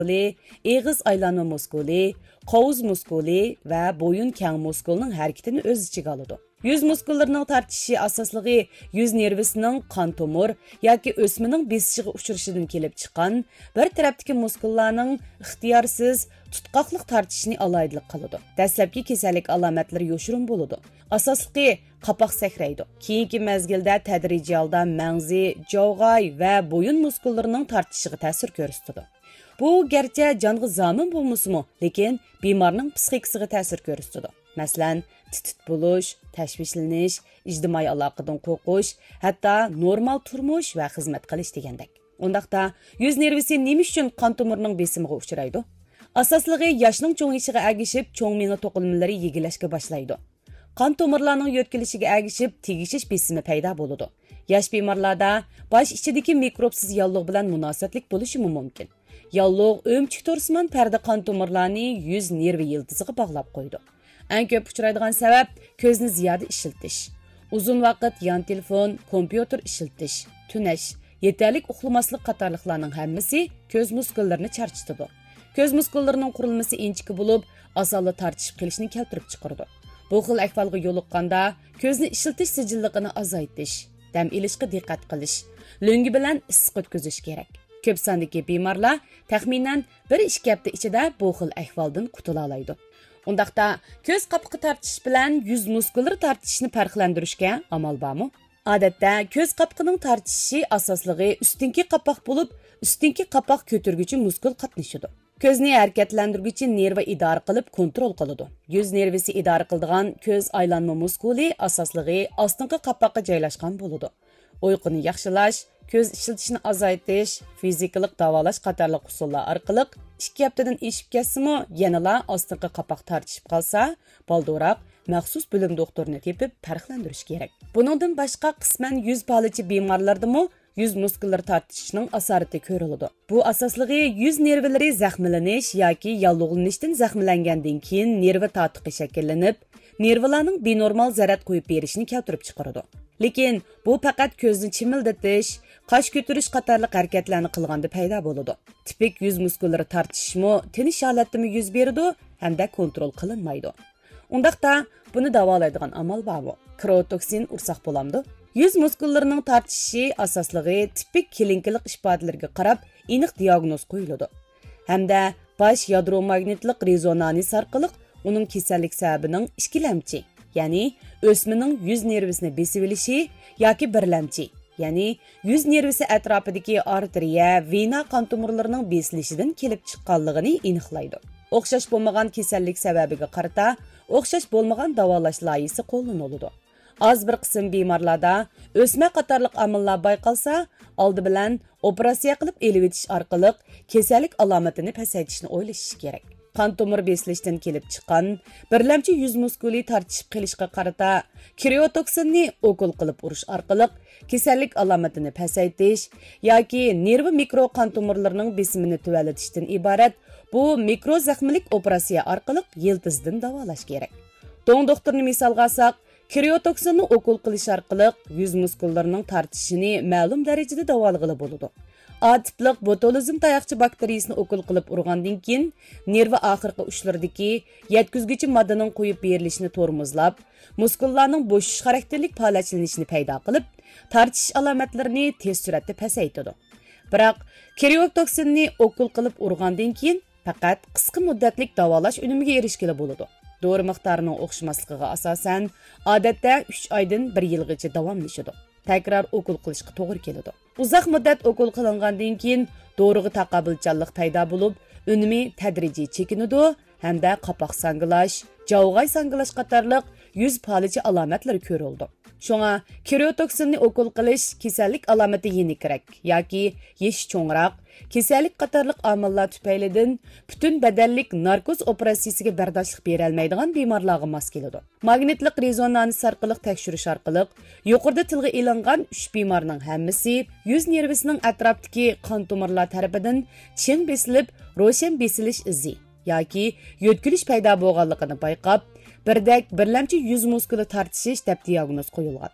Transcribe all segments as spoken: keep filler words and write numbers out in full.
ئېغىز aylanma muskuli, qovuz muskuli va bo'yin kang muskulining harakatini o'z ichiga oladi. Yuz muskullarining tortishishi asosligi yuz nervisining qon tomir yoki o'smaning besishiga uchrashidan kelib chiqqan bir tarafdagi muskullarning ixtiyorsiz tutqoqliq tortishini alaydilik qiladi. Dastlabki kasallik alomatlari yoshirin bo'ladi. Asosligi qapoq sakraydi. Keyingi mezgilda tadrijiy holda mangzi, javg'ay va bo'yin muskullarining tortishiga ta'sir ko'rsatadi. Bu gerçi canğı zamin bulmasımı, lekin bemorning psixikasiga ta'sir ko'rsatadi. Masalan, titit bo'lish, tashvishlanish, ijtimoiy aloqadan qo'rqish, hatto normal turmush va xizmat qilish degandek. Undaqda yuz nervisi nima uchun qon tomirining besimiga uchraydi? Asosligi yoshning cho'ng'ishiga agishib, cho'ng miya to'qilmalari yegilashga boshlaydi. Qon tomirlarning yo'tkilishiga agishib, tegishish besimi paydo bo'ladi. Yosh bemorlarda bosh ichidagi mikrobsiz yallig'i bilan munosabatlik bo'lishi mumkin. Yalloq o'mchik to'risman parda qon tomirlarini yuz nervi yildiziga bog'lab qo'ydi. Eng ko'p uchraydigan sabab ko'zni ziyoda ishiltish, uzun vaqt yon telefon, kompyuter ishiltish, tunash, yetarlik uxlamaslik qatorliqlarning hammasi ko'z muskullarini charchatadi. Ko'z muskullarining qurilmasi inchiki bo'lib, osonli tortishib qilishni keltirib chiqaradi. Bu xil ahvolga yo'liqqanda ko'zni ishiltish sijilligini azaytish, dam ilishga diqqat qilish, lo'ngi bilan issiq o'tkazish kerak. Ko'p sondagi bemorlar taxminan bir ikki hafta ichida bu xil ahvoldan qutula oladi. Undaqda ko'z qapiqi tortish bilan yuz muskullari tortishni farqlantirishga amal bormi? Odatda ko'z qapiqining tortishishi asosligi ustinki qapoq bo'lib, ustinki qapoq ko'targuvchi muskul qatnashadi. Ko'zni harakatlantirguvchi nerva idora qilib kontrol qiladi. Yuz nervisi idora qiladigan ko'z aylanma muskuli asosligi ostinqi qapoqqa joylashgan bo'ladi. Uyquni yaxshilash, ko'z ishiltishini azaytish, fizikalik davolash qatorliq usullar orqali ikki haftadan eshib ketsa-mu, yanala ostinqi qapoq tortishib qolsa, balduroq maxsus bo'lim doktorini tepib farqlantirish kerak. Buningdan boshqa qisman yuz polichi bemorlardami yuz muskullari tortishining asorati ko'riladi. Bu asosligi yuz nervlari zaxmlanish yoki yallig'lanishdan zaxmlangandan keyin nerva tortiqi shakllanib, nervlarning benormal zarar qo'yib berishini keltirib chiqaradi. Lekin bu faqat ko'zni chimildatish, qosh ko'tarish qatorliq harakatlarni qilganda paydo bo'ladi. Tipik yuz muskullari tortishmi, tinish holatimi yuz beradi hamda kontrol qilinmaydi. Undaqda buni davolaydigan amal bormi? Kriotoksin ursak bo'lamdi. Yuz muskullarining tortishishi asosligi tipik klinikalik ifodalarga qarab aniq diagnoz qo'yiladi. Hamda bosh yadromagnitlik rezonans orqali uning kasallik sababining ikkilamchi, ya'ni o'smaning yuz nervisini besib olishi yoki birlamchi, ya'ni yuz nervisi atrofidagi arteriya, vena qon tomirlarining besilishidan kelib chiqqanligini aniqlaydi. O'xshash bo'lmagan kasallik sababiga qarata o'xshash bo'lmagan davolash loyihasi qo'llaniladi. Az bir qism bemorlarda o'sma qatorliq omillar bayqalsa, oldi bilan operatsiya qilib elib o'tish orqali kasallik alomatini pasaytishni o'ylash kerak. Qon tomir besilishdan kelib chiqqan birlamchi yuz muskuli tortishib qilishga qarata kriotoksinni okul qilib urish orqali kasallik alomatini pasaytish yoki nervi mikro qon tomirlarining besimini tuvalatishdan iborat bu mikro zaxmlik operatsiya orqali yiltizdan davolash kerak. To'ng doktorni misolga olsak, kriotoksinni okul qilish orqali yuz muskullarining tortishini ma'lum darajada davolag'ili bo'ladi. A tipliq botulizm tayoqcha bakteriyasini okul qilib urgandan keyin nervi oxirgi uchlardagi yetkazguvchi moddaning qo'yib berilishini tormozlab, muskullarning bo'shish xarakterlik faoliyatlanishini paydo qilib, tortish alomatlarini tez suratda pasaytadi. Biroq kriotoksinni okul qilib urgandan keyin faqat qisqa muddatlik davolash unimiga erishgili bo'ladi. Dori miqdorining o'xshamasligiga asosan odatda uch oydan bir yilgacha davomlashadi. Takror okul qilishga to'g'ri keladi. Uzoq muddat okul qilingandan keyin doriga taqobilchanlik paydo bo'lib, unimi tadrijiy chekinadi hamda qapoq sangilash, javg'ay sangilash qatorliq yuz polichi alomatlari ko'rildi. Shunga kriotoksinni okul qilish kasallik alomati yenikrak yoki yesh cho'ngroq, kasallik qatorliq omillar tufaylidan butun badanlik narkoz operatsiyasiga bardoshlik bera olmaydigan bemorlarga mos keladi. Magnitlik rezonans orqali tekshirish orqali yuqorida tilga ilingan uch bemorning hammasi yuz nervisining atrofidagi qon tomirlar tarafidan ching besilib, ro'shan besilish izi yoki yo'tkilish paydo bo'lganligini bayqab, birdak birlamchi yuz muskuli tortishish deb diagnoz qo'yilgan.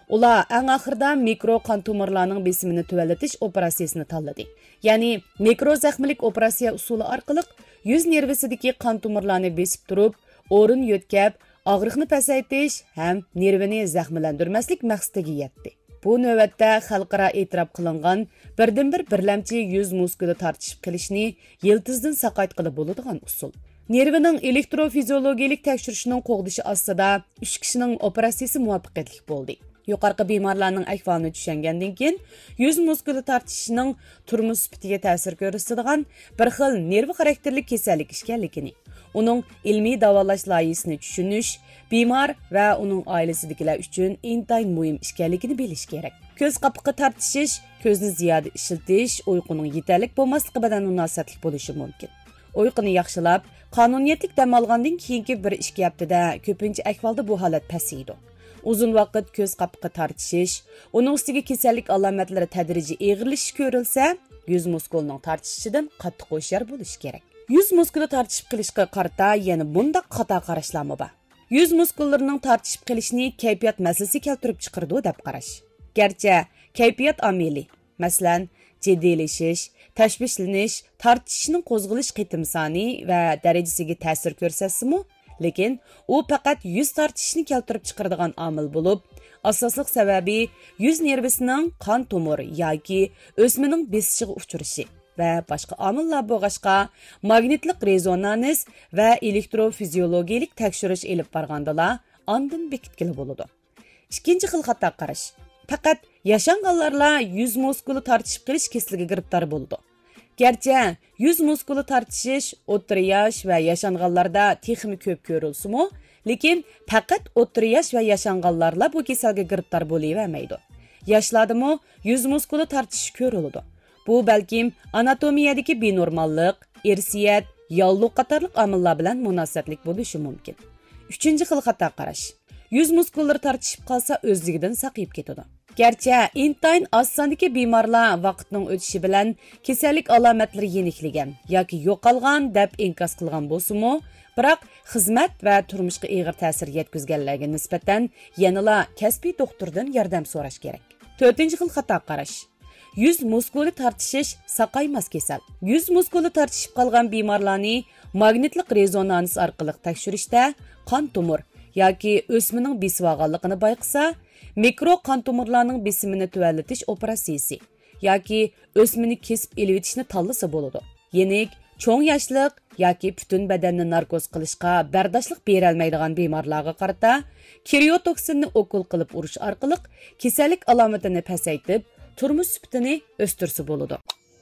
Ular eng axırda mikro qan tomirlarning besimini tuvallatish operatsiyasini tanladi. Ya'ni mikro zaxmilik operatsiya usuli orqali yuz nervisidagi qan tomirlarni besib turib, o'rin yo'tkab, og'riqni pasaytish ham nervini zaxmlantirmaslik maqsadiga yetdi. Bu navbatda xalqaro e'tirof qilingan birdan-bir birlamchi yuz muskuli tortishib qilishni yiltizdan saqayt qilib bo'ladigan usul. Nervining elektrofiziologik tekshirishining qo'g'dishi ostida uch kishining operatsiyasi muvaffaqiyatli bo'ldi. Yuqorqi bemorlarning ahvolini tushungandan keyin yuz muskuli tortishining turmush sifatiga ta'sir ko'rsatadigan bir xil nerv xarakterli kasallik ekanligini, uning ilmiy davolash loyihasini tushunish, bemor va uning oilasidagilar uchun intayin muhim ekanligini bilish kerak. Ko'z qapiqi tortishish, ko'zni ziyoda ishlatish, uyquning yetarlik bo'lmasligi bilan munosabatli bo'lishi mumkin. Uyquni yaxshilab, qonuniyatlik dam olgandan keyingi bir ikki haftada ko'pincha ahvolda bu holat pasaydi. Uzun vaqt ko'z qapiqi tortishish, uning ustiga kasallik alomatlari tadrijiy eg'irlashish ko'rilsa, yuz muskulining tortishishidan qattiq hushyor bo'lish kerak. Yuz muskuli tortishib qilishga qarata yana bunda xato qarashlarmi bor. Yuz muskullarining tortishib qilishni kayfiyat masalasi keltirib chiqardi deb qarash. Garchi kayfiyat omili, masalan, jiddiylashish, tashvishlanish, tortishishning qo'zg'alish qitim soni va darajasiga ta'sir ko'rsatsa-mu, lekin u faqat yuz tortishishni keltirib chiqaradigan omil bo'lib, asosliq sababi yuz nervisining qon tomiri yoki o'smaning besishiga uchrashi va boshqa omillar bo'lg'ashqa magnitlik rezonans va elektrofiziologik tekshirish elib borgandalar ondan bekitkili bo'ladi. Ikkinchi xil xato qarash. Faqat yashanganlarla yuz muskuli tortishib qilish kasalligiga giribtor bo'ladi. Gerçi yuz muskuli tortishish o'rta yosh va yashanganlarda texmi ko'p ko'rilsa-mu, lekin faqat o'rta yosh va yashanganlarla bu kasalga giribtor bo'lavermaydi. Yoshlardami yuz muskuli tortishi ko'riladi. Bu balkim anatomiyadagi benormallik, irsiyat, yolliq qatorliq omillar bilan munosabatlik bo'lishi mumkin. Uchinchi xil xato qarash. Yuz muskullari tortishib qolsa o'zligidan saqayib ketadi. Gerçi intayin az sondagi bemorlar vaqtning o'tishi bilan kasallik alomatlari yeniklagan yoki yo'qolgan deb inkos qilgan bo'lsa-mu, biroq xizmat va turmushga og'ir ta'sir yetkazganlarga nisbatan yanala kasbiy doktordan yordam so'rash kerak. To'rtinchi xil xato qarash. Yuz muskuli tortishish saqaymas kasal. Yuz muskuli tortishib qolgan bemorlarni magnitlik rezonans orqali tekshirishda qon tomir yoki o'smaning besib bayqasa, mikro qon tomirlarning besimini tuvallatish operatsiyasi yoki o'smini kesib elitishni tanlasa bo'ladi. Yenik, cho'ng yoshliq yoki butun badanni narkoz qilishga bardoshlik bera olmaydigan bemorlarga qarata kiriotoksinni okul qilib urish orqali kasallik alomatini pasaytib, turmush sifatini o'stirsa bo'ladi.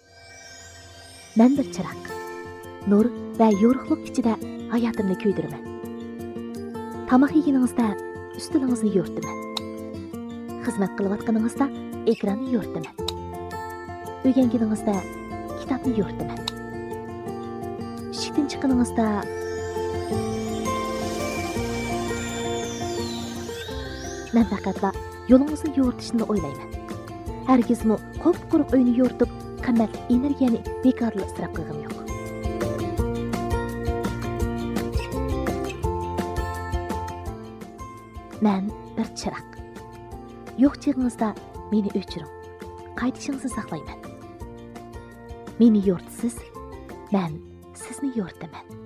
Men bir chiroq, nur va yorug'lik ichida hayotimni kuydirman. Tamoq yeganingizda ustilingizni yo'rtaman. Xizmat qilayotganingizda ekranni yo'rtaman. O'rganganingizda kitobni yo'rtaman. Ishdan chiqqaningizda men faqatla yo'lingizni yo'rtishni o'ylayman. Hargizmi qop-quruq uyni yo'rtib, qimmatli energiyani bekorli isrof qilgim yo'q. Men bir chiroq. Yo'q chig'ingizda meni o'chiring. Qaytishingizni saqlayman. Meni yo'rtisiz, men sizni yo'rtaman.